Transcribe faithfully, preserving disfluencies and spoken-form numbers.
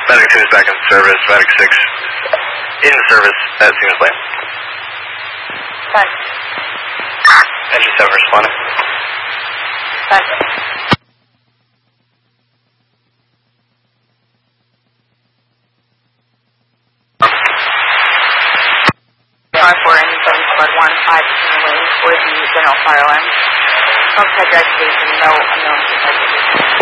Medic two is back in service. Medic six in service at Stevens Lane. Five. Engine seven responding. Five. Five four engine seven squad one five in the lane for the general fire alarm. Outside drive station, no unknown.